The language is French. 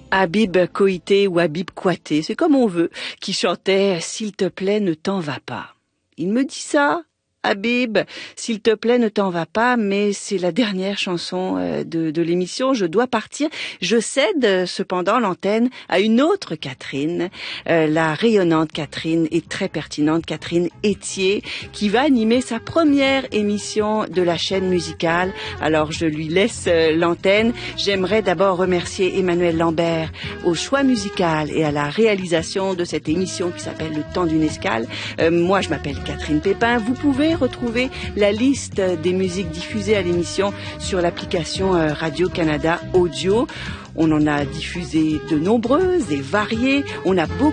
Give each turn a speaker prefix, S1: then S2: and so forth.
S1: Habib Koité ou Habib Kouaté, c'est comme on veut, qui chantait « S'il te plaît, ne t'en va pas ». Il me dit ça, Habib, s'il te plaît, ne t'en va pas, mais c'est la dernière chanson de l'émission, je dois partir. Je cède cependant l'antenne à une autre Catherine, la rayonnante Catherine et très pertinente Catherine Etier, qui va animer sa première émission de la chaîne musicale. Alors je lui laisse l'antenne. J'aimerais d'abord remercier Emmanuel Lambert au choix musical et à la réalisation de cette émission qui s'appelle Le Temps d'une escale. Moi je m'appelle Catherine Pépin. Vous pouvez retrouver la liste des musiques diffusées à l'émission sur l'application Radio-Canada Audio. On en a diffusé de nombreuses et variées. On a beaucoup